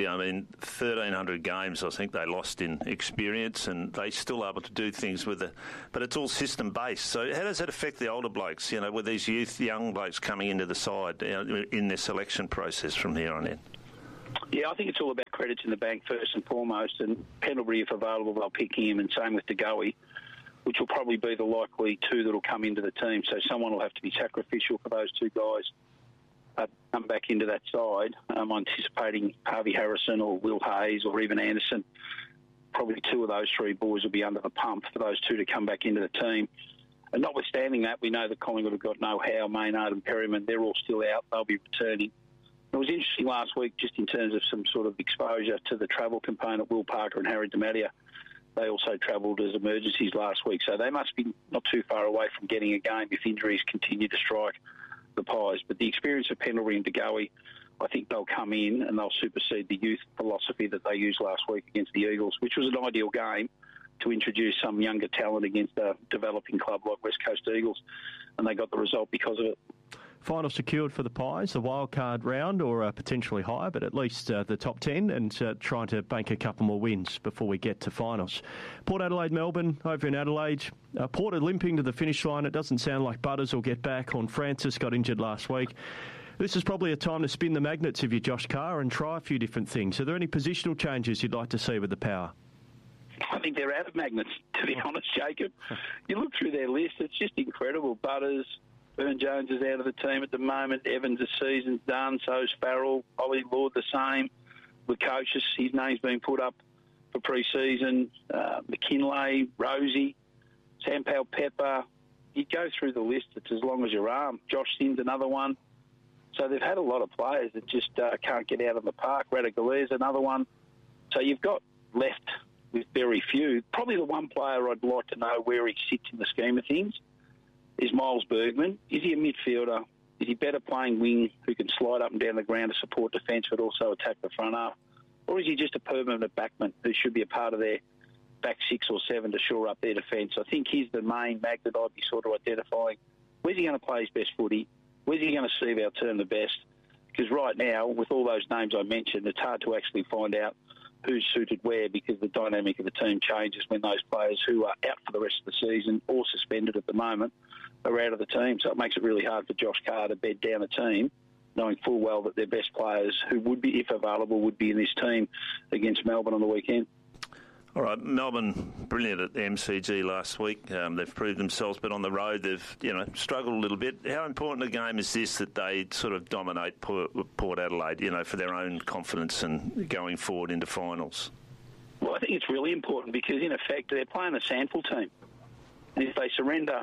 1,300 games I think they lost in experience, and they still able to do things with it. But it's all system-based. So how does that affect the older blokes, with these young blokes coming into the side in their selection process from here on in? Yeah, I think it's all about credits in the bank first and foremost, and Pendlebury, if available, they'll pick him, and same with De Goey, which will probably be the likely two that will come into the team. So someone will have to be sacrificial for those two guys come back into that side. I'm anticipating Harvey Harrison or Will Hayes or even Anderson. Probably two of those three boys will be under the pump for those two to come back into the team. And notwithstanding that, we know that Collingwood have got no Howe, Maynard and Perryman. They're all still out. They'll be returning. It was interesting last week just in terms of some sort of exposure to the travel component. Will Parker and Harry DeMattia, they also travelled as emergencies last week. So they must be not too far away from getting a game if injuries continue to strike the Pies. But the experience of Pendlebury and De Goey, I think they'll come in and they'll supersede the youth philosophy that they used last week against the Eagles, which was an ideal game to introduce some younger talent against a developing club like West Coast Eagles, and they got the result because of it. Final secured for the Pies, the wildcard round, or potentially higher, but at least the top 10, and trying to bank a couple more wins before we get to finals. Port Adelaide, Melbourne, over in Adelaide. Port are limping to the finish line. It doesn't sound like Butters will get back. Horn Francis got injured last week. This is probably a time to spin the magnets if you're Josh Carr and try a few different things. Are there any positional changes you'd like to see with the Power? I think they're out of magnets, to be honest, Jacob. You look through their list, it's just incredible. Butters, Burn Jones is out of the team at the moment. Evans' season's done. So's Farrell. Ollie Lord the same. Lukosius, his name's been put up for pre-season. McKinlay, Rosie, Sam Powell-Pepper. You go through the list, it's as long as your arm. Josh Sinn's another one. So they've had a lot of players that just can't get out of the park. Radagale's another one. So you've got left with very few. Probably the one player I'd like to know where he sits in the scheme of things is Miles Bergman. Is he a midfielder? Is he better playing wing who can slide up and down the ground to support defence but also attack the front half? Or is he just a permanent backman who should be a part of their back 6 or 7 to shore up their defence? I think he's the main magnet I'd be sort of identifying. Where's he going to play his best footy? Where's he going to see our turn the best? Because right now, with all those names I mentioned, it's hard to actually find out who's suited where, because the dynamic of the team changes when those players who are out for the rest of the season or suspended at the moment are out of the team. So it makes it really hard for Josh Carr to bed down a team, knowing full well that their best players, who would be, if available, would be in this team against Melbourne on the weekend. All right, Melbourne, brilliant at the MCG last week. They've proved themselves, but on the road they've struggled a little bit. How important a game is this that they sort of dominate Port Adelaide, for their own confidence and going forward into finals? Well, I think it's really important because, in effect, they're playing a sample team. And if they surrender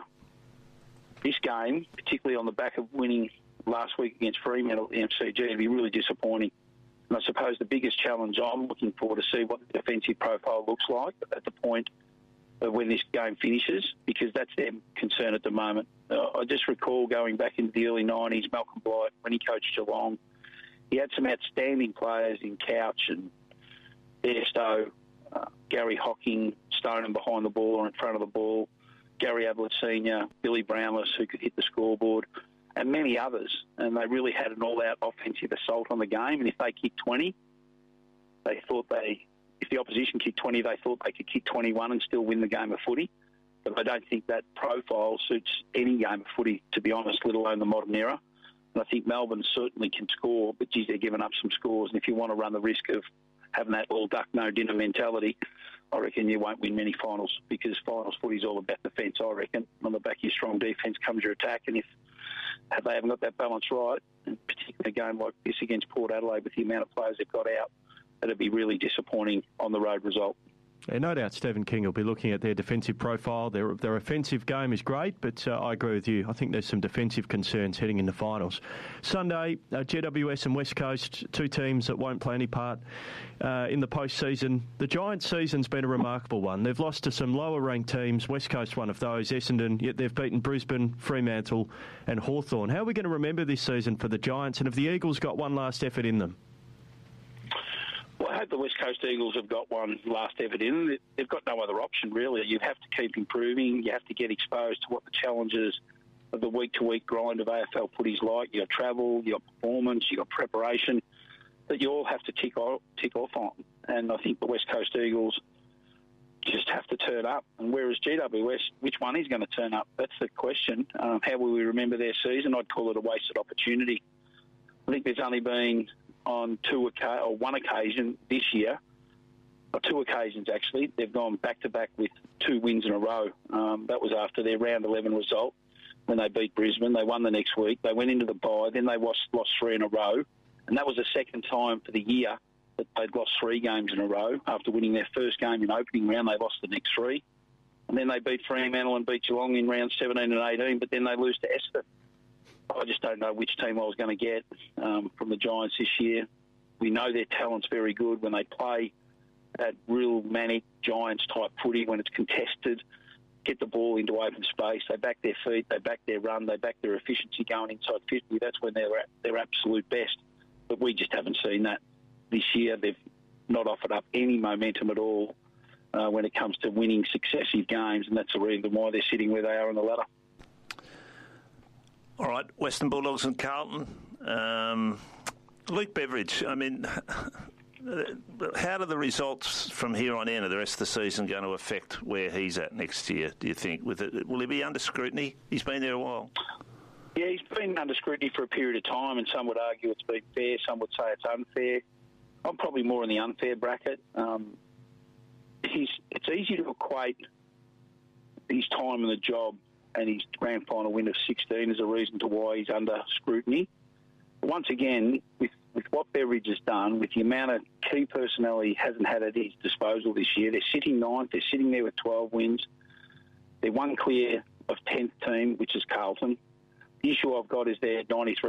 this game, particularly on the back of winning last week against Fremantle at the MCG, it'd be really disappointing. And I suppose the biggest challenge I'm looking for to see what the defensive profile looks like at the point of when this game finishes, because that's their concern at the moment. I just recall going back into the early 90s, Malcolm Blight, when he coached Geelong, he had some outstanding players in Couch and Bairstow, Gary Hocking, Stoneham behind the ball or in front of the ball, Gary Ablett Sr., Billy Brownless, who could hit the scoreboard, and many others. And they really had an all-out offensive assault on the game. And if they kicked 20, if the opposition kicked 20, they thought they could kick 21 and still win the game of footy. But I don't think that profile suits any game of footy, to be honest, let alone the modern era. And I think Melbourne certainly can score, but, geez, they're giving up some scores. And if you want to run the risk of having that all duck, no dinner mentality, I reckon you won't win many finals, because finals footy is all about defence, I reckon. On the back of your strong defence comes your attack, and if they haven't got that balance right, and particularly a game like this against Port Adelaide with the amount of players they've got out, it'd be really disappointing on the road result. Yeah, no doubt Stephen King will be looking at their defensive profile. Their offensive game is great, but I agree with you. I think there's some defensive concerns heading into finals. Sunday, GWS and West Coast, two teams that won't play any part in the postseason. The Giants' season's been a remarkable one. They've lost to some lower-ranked teams, West Coast one of those, Essendon, yet they've beaten Brisbane, Fremantle and Hawthorn. How are we going to remember this season for the Giants, and have the Eagles got one last effort in them? Well, I hope the West Coast Eagles have got one last effort in. They've got no other option, really. You have to keep improving. You have to get exposed to what the challenges of the week-to-week grind of AFL footy's like. You've got travel, you've got performance, you've got preparation that you all have to tick off on. And I think the West Coast Eagles just have to turn up. And whereas GWS, which one is going to turn up? That's the question. How will we remember their season? I'd call it a wasted opportunity. I think there's only been on one occasion this year, or two occasions actually, they've gone back-to-back with 2 wins in a row. That was after their round 11 result when they beat Brisbane. They won the next week. They went into the bye. Then they lost 3 in a row. And that was the second time for the year that they'd lost 3 games in a row. After winning their first game in opening round, they lost the next 3. And then they beat Fremantle and beat Geelong in rounds 17 and 18, but then they lose to Essendon. I just don't know which team I was going to get from the Giants this year. We know their talent's very good when they play that real manic Giants-type footy, when it's contested, get the ball into open space. They back their feet, they back their run, they back their efficiency going inside 50. That's when they're at their absolute best. But we just haven't seen that this year. They've not offered up any momentum at all when it comes to winning successive games, and that's the reason why they're sitting where they are on the ladder. All right, Western Bulldogs and Carlton. Luke Beveridge, I mean, how do the results from here on in of the rest of the season going to affect where he's at next year, do you think? Will he be under scrutiny? He's been there a while. Yeah, he's been under scrutiny for a period of time, and some would argue it's been fair, some would say it's unfair. I'm probably more in the unfair bracket. It's easy to equate his time in the job and his grand final win of 16 as a reason to why he's under scrutiny. Once again, with what Beveridge has done, with the amount of key personnel he hasn't had at his disposal this year, they're sitting 9th, they're sitting there with 12 wins. They're one clear of 10th team, which is Carlton. The issue I've got is they're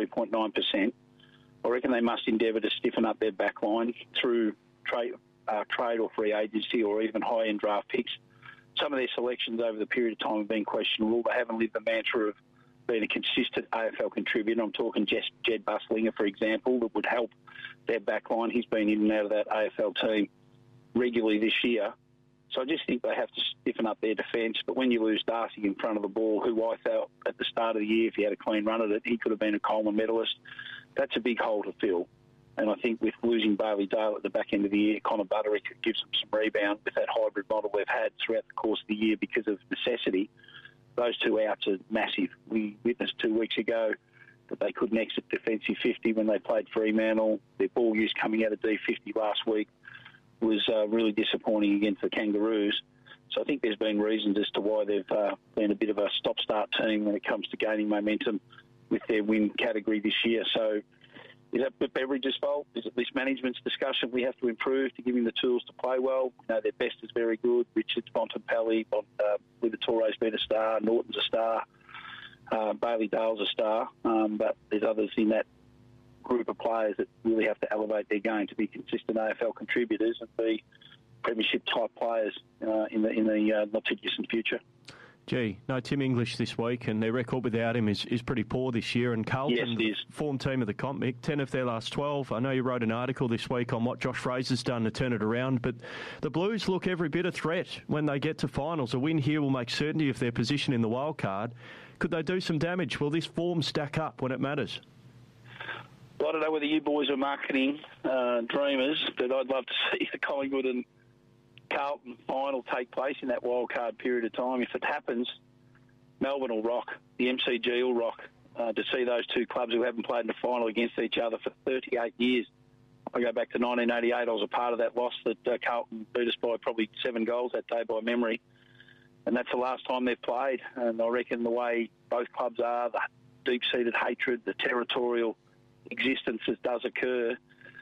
93.9%. I reckon they must endeavour to stiffen up their back line through trade or free agency or even high-end draft picks. Some of their selections over the period of time have been questionable. They haven't lived the mantra of being a consistent AFL contributor. I'm talking Jed Buslinger, for example, that would help their back line. He's been in and out of that AFL team regularly this year. So I just think they have to stiffen up their defence. But when you lose Darcy in front of the ball, who I felt at the start of the year, if he had a clean run at it, he could have been a Coleman medalist. That's a big hole to fill. And I think with losing Bailey Dale at the back end of the year, Connor Butterick could give them some rebound with that hybrid model they've had throughout the course of the year because of necessity. Those 2 outs are massive. We witnessed 2 weeks ago that they couldn't exit defensive 50 when they played Fremantle. Their ball use coming out of D50 last week was really disappointing against the Kangaroos. So I think there's been reasons as to why they've been a bit of a stop-start team when it comes to gaining momentum with their win category this year. So is that Beveridge's fault? Is it this management's discussion? We have to improve to give him the tools to play well. You know, their best is very good. Richards, Bontempelli, Liberatore's been a star. Norton's a star. Bailey Dale's a star. But there's others in that group of players that really have to elevate their game to be consistent AFL contributors and be premiership-type players in the not-too-distant future. Gee, no Tim English this week, and their record without him is pretty poor this year. And Carlton, yes, form team of the comp, Mick, 10 of their last 12. I know you wrote an article this week on what Josh Fraser's done to turn it around, but the Blues look every bit a threat when they get to finals. A win here will make certainty of their position in the wild card. Could they do some damage? Will this form stack up when it matters? Well, I don't know whether you boys are marketing dreamers, but I'd love to see the Collingwood and Carlton final take place in that wild card period of time. If it happens, Melbourne will rock. The MCG will rock. To see those 2 clubs who haven't played in the final against each other for 38 years. I go back to 1988. I was a part of that loss that Carlton beat us by probably 7 goals that day by memory. And that's the last time they've played. And I reckon the way both clubs are, the deep-seated hatred, the territorial existence that does occur,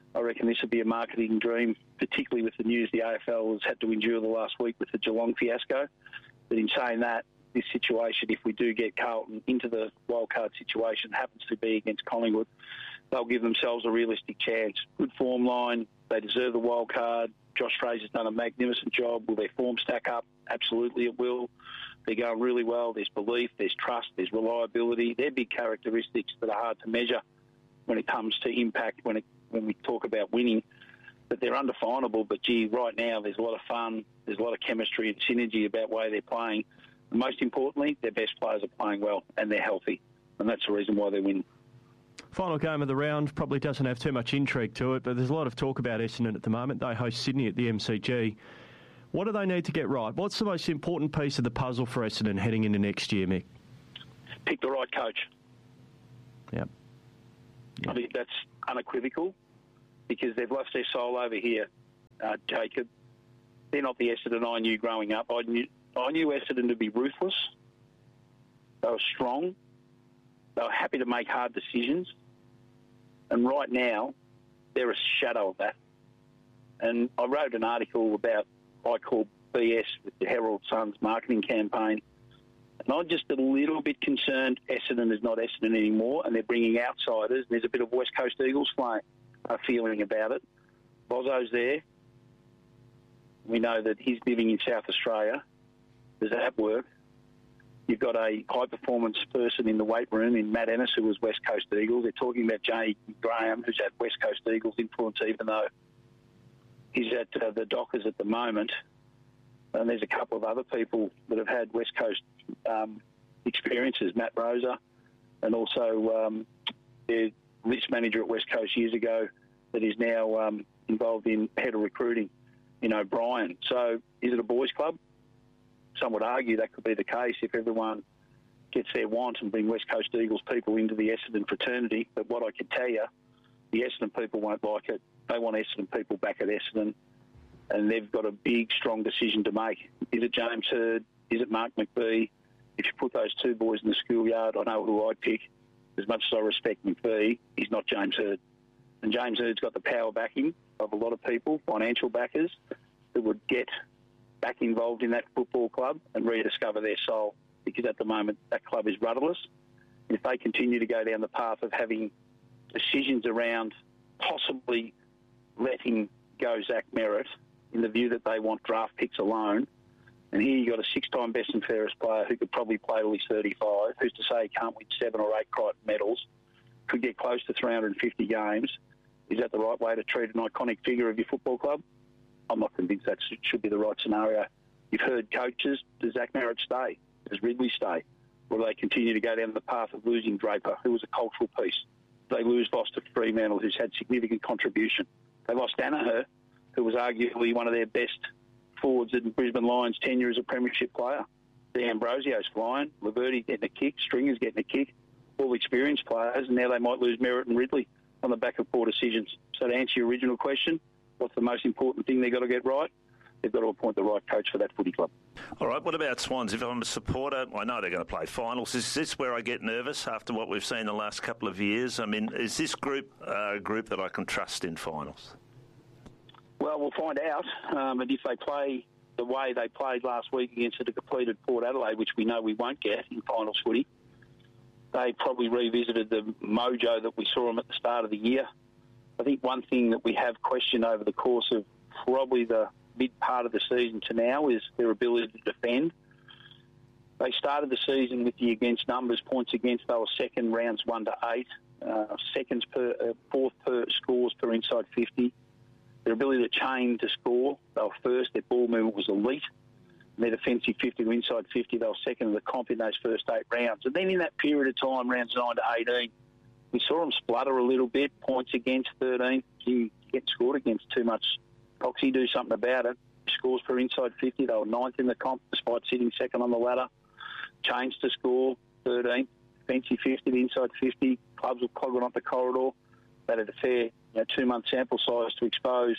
I reckon this would be a marketing dream, particularly with the news the AFL has had to endure the last week with the Geelong fiasco. But in saying that, this situation, if we do get Carlton into the wildcard situation, happens to be against Collingwood, they'll give themselves a realistic chance. Good form line, they deserve the wildcard. Josh Fraser's done a magnificent job. Will their form stack up? Absolutely it will. They're going really well. There's belief, there's trust, there's reliability. They're big characteristics that are hard to measure when it comes to impact, when we talk about winning. But they're undefinable. But, gee, right now there's a lot of fun, there's a lot of chemistry and synergy about the way they're playing. And most importantly, their best players are playing well and they're healthy. And that's the reason why they win. Final game of the round probably doesn't have too much intrigue to it, but there's a lot of talk about Essendon at the moment. They host Sydney at the MCG. What do they need to get right? What's the most important piece of the puzzle for Essendon heading into next year, Mick? Pick the right coach. Yep. I think that's unequivocal because they've lost their soul over here, Jacob. They're not the Essendon I knew growing up. I knew Essendon to be ruthless. They were strong. They were happy to make hard decisions. And right now, they're a shadow of that. And I wrote an article about, I call BS with the Herald Sun's marketing campaign. And I'm just a little bit concerned Essendon is not Essendon anymore and they're bringing outsiders. There's a bit of West Coast Eagles feeling about it. Bozzo's there. We know that he's living in South Australia. Does that work? You've got a high-performance person in the weight room in Matt Ennis, who was West Coast Eagles. They're talking about Jay Graham, who's at West Coast Eagles influence, even though he's at the Dockers at the moment. And there's a couple of other people that have had West Coast experiences, Matt Rosa, and also their list manager at West Coast years ago that is now involved in head of recruiting, O'Brien. So is it a boys' club? Some would argue that could be the case if everyone gets their want and bring West Coast Eagles people into the Essendon fraternity. But what I can tell you, the Essendon people won't like it. They want Essendon people back at Essendon, and they've got a big, strong decision to make. Is it James Hird? Is it Mark McBee? If you put those two boys in the schoolyard, I know who I'd pick. As much as I respect McBee, he's not James Hird. And James Hird's got the power backing of a lot of people, financial backers, that would get back involved in that football club and rediscover their soul, because at the moment that club is rudderless. And if they continue to go down the path of having decisions around possibly letting go Zach Merritt in the view that they want draft picks alone, and here you got a six-time best and fairest player who could probably play till he's 35, who's to say he can't win 7 or 8 Crichton medals, could get close to 350 games. Is that the right way to treat an iconic figure of your football club? I'm not convinced that should be the right scenario. You've heard coaches, does Zach Merritt stay? Does Ridley stay? Or do they continue to go down the path of losing Draper, who was a cultural piece? Do they lose Foster Fremantle, who's had significant contribution? They lost Danaher, who was arguably one of their best forwards in Brisbane Lions' tenure as a premiership player. D'Ambrosio's flying, Laverty getting a kick, Stringer's getting a kick, all experienced players, and now they might lose Merritt and Ridley on the back of poor decisions. So to answer your original question, what's the most important thing they've got to get right? They've got to appoint the right coach for that footy club. All right, what about Swans? If I'm a supporter, I know they're going to play finals. Is this where I get nervous after what we've seen the last couple of years? I mean, is this group a group that I can trust in finals? Well, we'll find out. And if they play the way they played last week against a depleted Port Adelaide, which we know we won't get in finals footy, they probably revisited the mojo that we saw them at the start of the year. I think one thing that we have questioned over the course of probably the mid part of the season to now is their ability to defend. They started the season with the against numbers, points against. They were second, rounds 1 to 8, seconds per, fourth per scores per inside 50. Their ability to chain to score, they were first. Their ball movement was elite. And their defensive 50 to inside 50, they were second in the comp in those first 8 rounds. And then in that period of time, rounds 9 to 18, we saw them splutter a little bit, points against 13. You get scored against too much. Coxie do something about it. Scores per inside 50, they were 9th in the comp despite sitting second on the ladder. Change to score, 13. Defensive 50 to inside 50. Clubs were clogging up the corridor. They had a fair 2-month sample size to expose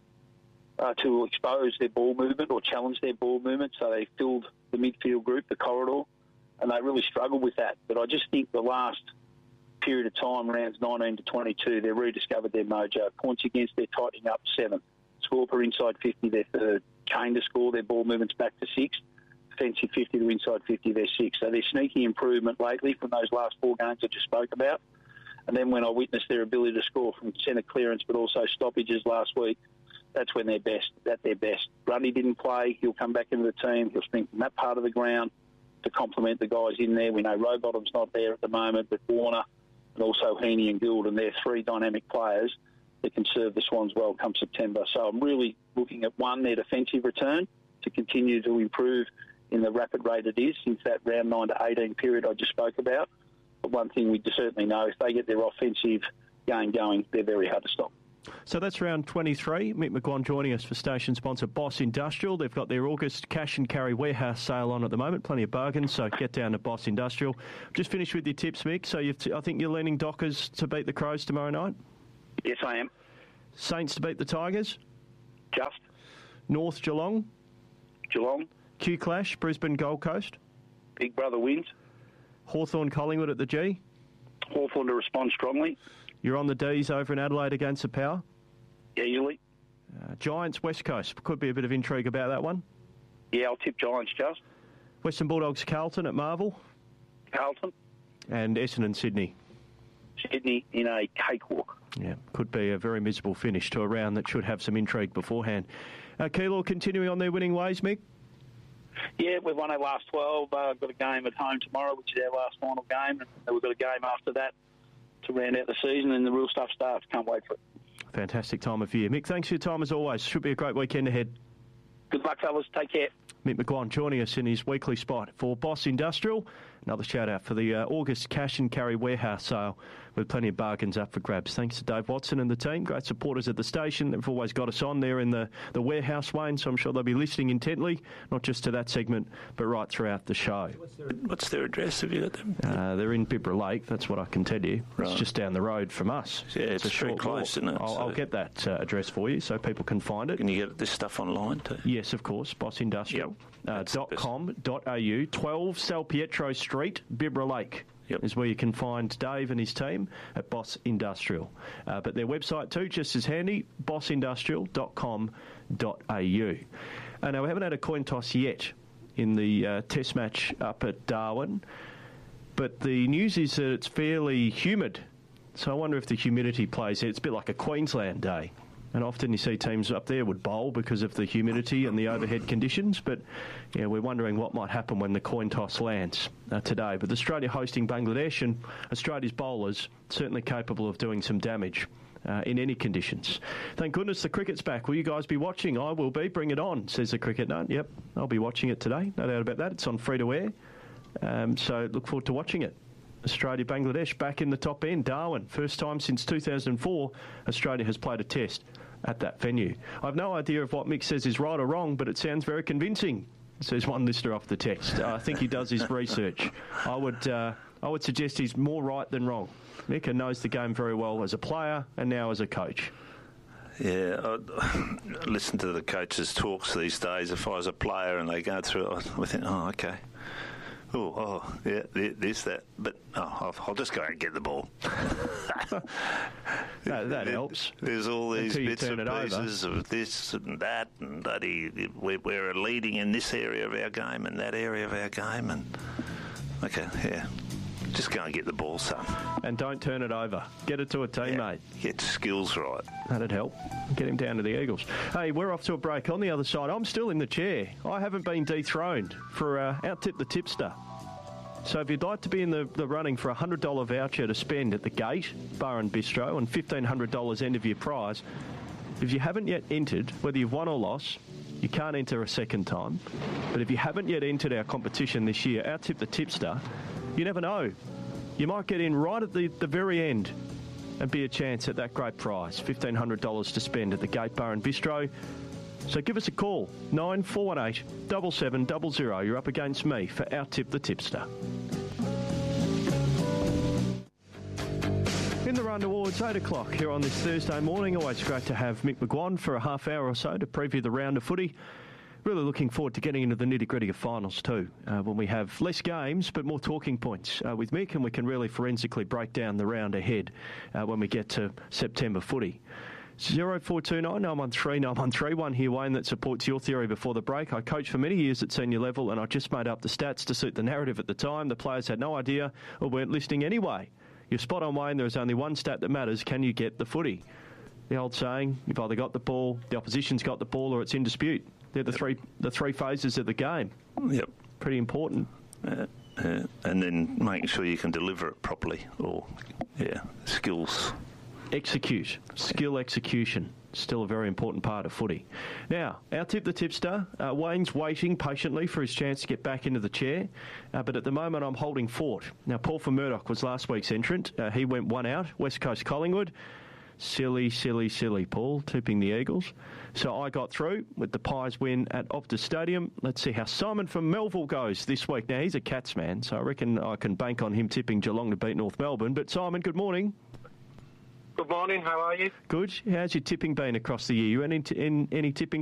their ball movement or challenge their ball movement. So they filled the midfield group, the corridor, and they really struggled with that. But I just think the last period of time, rounds 19 to 22, they've rediscovered their mojo. Points against, they're tightening up 7th. Score per inside 50, they're 3rd. Cane to score, their ball movements back to 6th. Defensive 50 to inside 50, they're 6th. So they're sneaky improvement lately from those last 4 games I just spoke about. And then when I witnessed their ability to score from centre clearance but also stoppages last week, that's when they're best, at their best. Grundy didn't play. He'll come back into the team. He'll strengthen that part of the ground to complement the guys in there. We know Rowbottom's not there at the moment, but Warner and also Heaney and Gould, and they're 3 dynamic players that can serve the Swans well come September. So I'm really looking at, one, their defensive return to continue to improve in the rapid rate it is since that round 9 to 18 period I just spoke about. But one thing we certainly know, if they get their offensive game going, they're very hard to stop. So that's round 23. Mick McGuan joining us for station sponsor Boss Industrial. They've got their August cash and carry warehouse sale on at the moment. Plenty of bargains, so get down to Boss Industrial. Just finished with your tips, Mick. So I think you're leaning Dockers to beat the Crows tomorrow night? Yes, I am. Saints to beat the Tigers? Just. North Geelong? Geelong. Q Clash, Brisbane Gold Coast? Big Brother wins. Hawthorn Collingwood at the G? Hawthorn to respond strongly. You're on the D's over in Adelaide against the Power? Easily. Giants West Coast. Could be a bit of intrigue about that one. Yeah, I'll tip Giants just. Western Bulldogs Carlton at Marvel? Carlton. And Essendon Sydney? Sydney in a cakewalk. Yeah, could be a very miserable finish to a round that should have some intrigue beforehand. Keilor continuing on their winning ways, Mick? Yeah, we've won our last 12. Got a game at home tomorrow, which is our last final game. And we've got a game after that to round out the season, and the real stuff starts. Can't wait for it. Fantastic time of year. Mick, thanks for your time as always. Should be a great weekend ahead. Good luck, fellas. Take care. Mick McGuan joining us in his weekly spot for Boss Industrial. Another shout out for the August cash and carry warehouse sale with plenty of bargains up for grabs. Thanks to Dave Watson and the team. Great supporters at the station. They've always got us on there in the warehouse, Wayne, so I'm sure they'll be listening intently, not just to that segment, but right throughout the show. What's their address? Have you got them? They're in Bibra Lake, that's what I can tell you. Right. It's just down the road from us. Yeah, it's a short close, walk. isn't it? I'll get that address for you so people can find it. Can you get this stuff online too? Yes, of course. Bossindustrial. .com.au, 12 Salpietro Street, Bibra Lake. Yep. Is where you can find Dave and his team at Boss Industrial. But their website too, just as handy, bossindustrial.com.au. Now, we haven't had a coin toss yet in the test match up at Darwin, but the news is that it's fairly humid. So I wonder if the humidity plays. It's a bit like a Queensland day. And often you see teams up there would bowl because of the humidity and the overhead conditions. But yeah, we're wondering what might happen when the coin toss lands today. But Australia hosting Bangladesh, and Australia's bowlers certainly capable of doing some damage in any conditions. Thank goodness the cricket's back. Will you guys be watching? I will be. Bring it on, says the cricket nut. Yep, I'll be watching it today. No doubt about that. It's on free-to-air. So look forward to watching it. Australia-Bangladesh back in the top end. Darwin, first time since 2004 Australia has played a test at that venue. I've no idea if what Mick says is right or wrong, but it sounds very convincing, says one listener off the text. I think he does his research. I would suggest he's more right than wrong. Mick knows the game very well as a player and now as a coach. Yeah, I listen to the coaches' talks these days. If I was a player and they go through it, I think, oh, okay. Oh, yeah, this, that. But I'll just go and get the ball. that helps. There's all these bits and pieces of this and that, and we're leading in this area of our game and that area of our game. And okay, yeah. Just go and get the ball, son. And don't turn it over. Get it to a teammate. Yeah, get skills right. That'd help. Get him down to the Eagles. Hey, we're off to a break. On the other side, I'm still in the chair. I haven't been dethroned for Out-Tip the Tipster. So if you'd like to be in the running for a $100 voucher to spend at the Gate Bar and Bistro and $1,500 end of year prize, if you haven't yet entered, whether you've won or lost, you can't enter a second time. But if you haven't yet entered our competition this year, Out-Tip the Tipster, you never know. You might get in right at the very end and be a chance at that great prize, $1,500 to spend at the Gate Bar and Bistro. So give us a call, 9418 7700. You're up against me for Out-Tip the Tipster. In the run towards 8 o'clock here on this Thursday morning, always great to have Mick McGuan for a half hour or so to preview the round of footy. really looking forward to getting into the nitty-gritty of finals too, when we have less games but more talking points with Mick, and we can really forensically break down the round ahead when we get to September footy. 0429 913 913. One here, Wayne, that supports your theory before the break. I coached for many years at senior level, and I just made up the stats to suit the narrative at the time. The players had no idea or weren't listening anyway. You're spot on, Wayne. There is only one stat that matters. Can you get the footy? The old saying, you've either got the ball, the opposition's got the ball, or it's in dispute. They're the three phases of the game. Yep. Pretty important. And then making sure you can deliver it properly, or, skills. Skill execution. Still a very important part of footy. Now, our tip the tipster. Wayne's waiting patiently for his chance to get back into the chair, but at the moment I'm holding fort. Now, Paul from Murdoch was last week's entrant. He went one out, West Coast Collingwood. Silly, Paul, tipping the Eagles. So I got through with the Pies win at Optus Stadium. Let's see how Simon from Melville goes this week. Now, he's a Cats man, so I reckon I can bank on him tipping Geelong to beat North Melbourne. But Simon, good morning. Good morning, how are you? Good. How's your tipping been across the year? You in any tipping